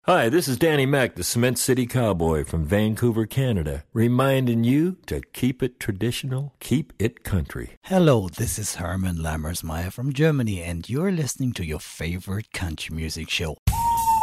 Hi, this is Danny Mac, the Cement City Cowboy from Vancouver, Canada, reminding you to keep it traditional, keep it country. Hello, this is Herman Lammersmeyer from Germany, and you're listening to your favorite country music show.